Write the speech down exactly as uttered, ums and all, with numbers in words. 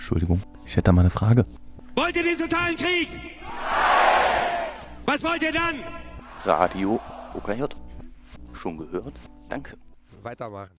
Entschuldigung, ich hätte da mal eine Frage. Wollt ihr den totalen Krieg? Was wollt ihr dann? Radio O K J. Schon gehört? Danke. Weitermachen.